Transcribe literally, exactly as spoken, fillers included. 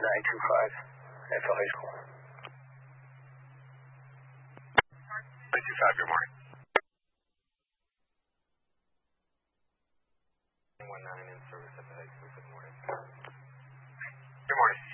nine two five, Nashville High School. nine two five, good morning. one nine in service at the high school, good morning. Good morning.